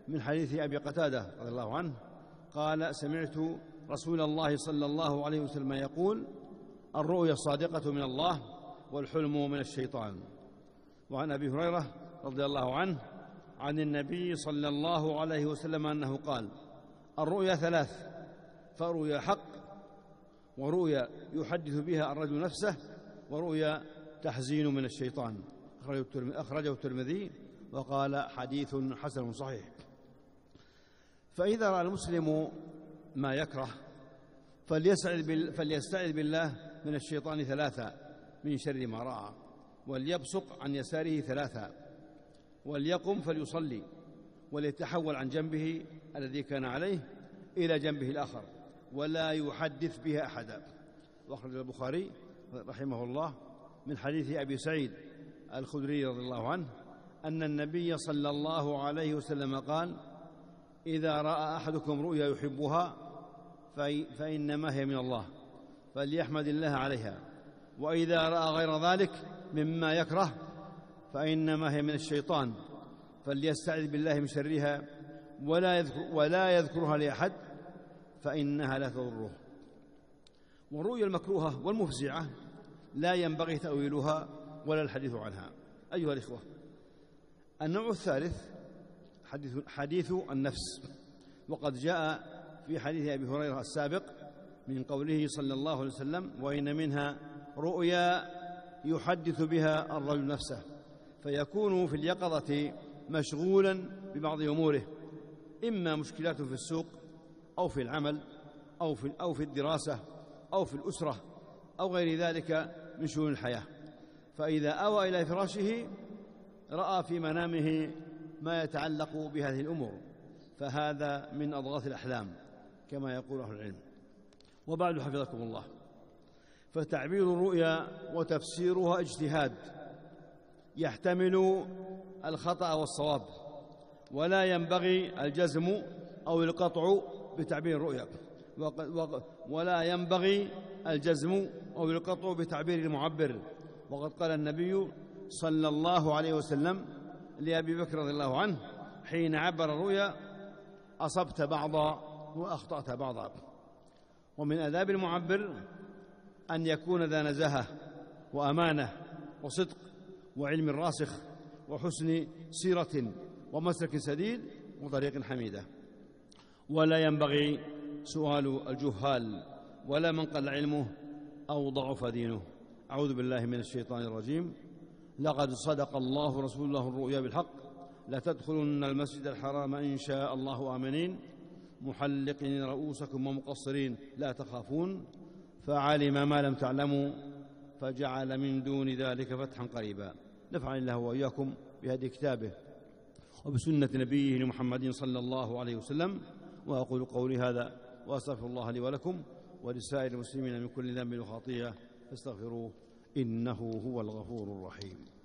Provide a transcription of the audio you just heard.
من حديث أبي قتادة رضي الله عنه قال: سمعت رسول الله صلى الله عليه وسلم يقول: الرؤيا الصادقة من الله والحلم من الشيطان. وعن أبي هريرة رضي الله عنه عن النبي صلى الله عليه وسلم أنه قال: الرؤيا ثلاث: فرؤيا حق، ورؤيا يحدث بها الرجل نفسه، ورؤيا تحزين من الشيطان. أخرجه الترمذي وقال: حديث حسن صحيح. فإذا رأى المسلم ما يكره فليستعذ بالله من الشيطان ثلاثة من شر ما رأى، وليبصق عن يساره ثلاثة، وليقم فليصلي، وليتحول عن جنبه الذي كان عليه إلى جنبه الآخر، ولا يحدث بها أحدا. وأخرج البخاري رحمه الله من حديث أبي سعيد الخدري رضي الله عنه أن النبي صلى الله عليه وسلم قال: إذا رأى أحدكم رؤيا يحبها فإنما هي من الله، فليحمد الله عليها، وإذا رأى غير ذلك مما يكره فإنما هي من الشيطان، فليستعذ بالله من شرها ولا يذكرها لأحد فإنها لا تضره. والرؤيا المكروهة والمفزعة لا ينبغي تأويلها ولا الحديث عنها. أيها الإخوة، النوع الثالث حديث النفس، وقد جاء في حديث أبي هريرة السابق من قوله صلى الله عليه وسلم: وإن منها رؤيا يحدث بها الرجل نفسه، فيكون في اليقظة مشغولا ببعض أموره، إما مشكلات في السوق أو في العمل أو في الدراسة أو في الأسرة أو غير ذلك من شؤون الحياة، فإذا أوى إلى فراشه رأى في منامه ما يتعلق بهذه الأمور، فهذا من أضغاث الأحلام كما يقول أهل العلم. وبعد، حفظكم الله، فتعبير الرؤيا وتفسيرها اجتهاد يحتمل الخطأ والصواب، ولا ينبغي الجزم أو القطع بتعبير الرؤيا، ولا ينبغي الجزم أو القطع بتعبير المعبر. وقد قال النبي صلى الله عليه وسلم لأبي بكر رضي الله عنه حين عبر الرؤيا: أصبت بعضا وأخطأت بعضا. ومن آداب المعبر أن يكون ذا نزاهة وأمانة وصدق وعلم راسخ وحسن سيرة ومسلك سديد وطريق حميدة، ولا ينبغي سؤال الجهال ولا من قل علمه أو ضعف دينه. أعوذ بالله من الشيطان الرجيم. لقد صدق الله رسوله الرؤيا بالحق: لتدخلن المسجد الحرام إن شاء الله آمنين محلقين رؤوسكم ومقصرين لا تخافون، فعلم ما لم تعلموا فجعل من دون ذلك فتحا قريبا. نفعني الله وإياكم بهدي كتابه وبسنة نبيه محمد صلى الله عليه وسلم. وأقول قولي هذا وأستغفر الله لي ولكم ولسائر المسلمين من كل ذنب وخطيئة فاستغفروه إنه هو الغفور الرحيم.